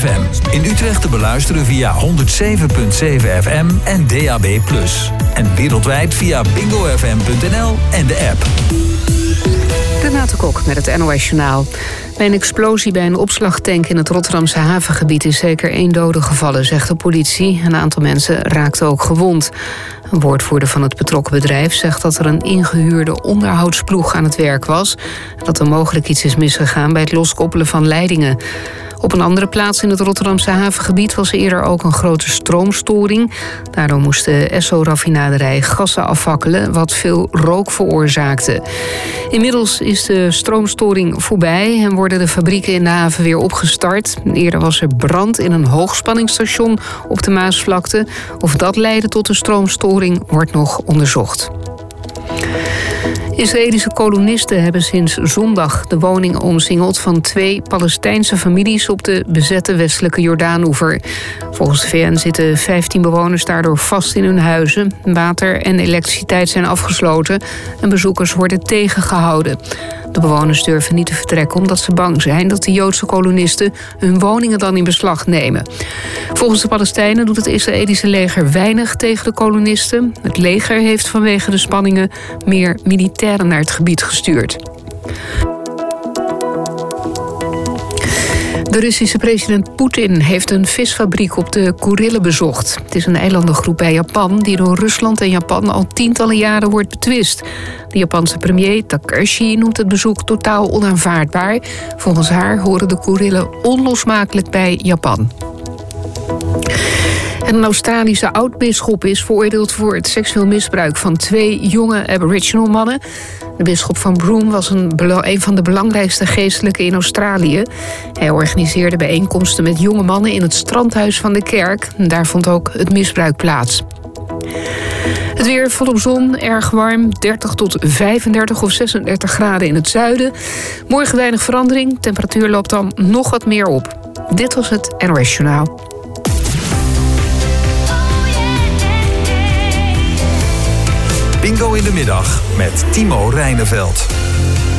FM. In Utrecht te beluisteren via 107.7 FM en DAB+. En wereldwijd via bingofm.nl en de app. Renate Kok met het NOS Journaal. Bij een explosie bij een opslagtank in het Rotterdamse havengebied is zeker 1 dode gevallen, zegt de politie. Een aantal mensen raakten ook gewond. Een woordvoerder van het betrokken bedrijf zegt dat er een ingehuurde onderhoudsploeg aan het werk was. En dat er mogelijk iets is misgegaan bij het loskoppelen van leidingen. Op een andere plaats in het Rotterdamse havengebied was eerder ook een grote stroomstoring. Daardoor moest de Esso-raffinaderij gassen afvakkelen, wat veel rook veroorzaakte. Inmiddels is de stroomstoring voorbij en worden de fabrieken in de haven weer opgestart. Eerder was er brand in een hoogspanningsstation op de Maasvlakte. Of dat leidde tot de stroomstoring wordt nog onderzocht. Israëlische kolonisten hebben sinds zondag de woningen omsingeld van 2 Palestijnse families op de bezette westelijke Jordaanoever. Volgens de VN zitten 15 bewoners daardoor vast in hun huizen. Water en elektriciteit zijn afgesloten en bezoekers worden tegengehouden. De bewoners durven niet te vertrekken omdat ze bang zijn dat de Joodse kolonisten hun woningen dan in beslag nemen. Volgens de Palestijnen doet het Israëlische leger weinig tegen de kolonisten. Het leger heeft vanwege de spanningen meer militairen naar het gebied gestuurd. De Russische president Poetin heeft een visfabriek op de Kurillen bezocht. Het is een eilandengroep bij Japan die door Rusland en Japan al tientallen jaren wordt betwist. De Japanse premier Takashi noemt het bezoek totaal onaanvaardbaar. Volgens haar horen de Kurillen onlosmakelijk bij Japan. En een Australische oud-bisschop is veroordeeld voor het seksueel misbruik van 2 jonge Aboriginal mannen. De bisschop van Broome was een van de belangrijkste geestelijken in Australië. Hij organiseerde bijeenkomsten met jonge mannen in het strandhuis van de kerk. Daar vond ook het misbruik plaats. Het weer volop zon, erg warm, 30 tot 35 of 36 graden in het zuiden. Morgen weinig verandering, temperatuur loopt dan nog wat meer op. Dit was het NOS Journaal. Bingo in de middag met Timo Reineveld.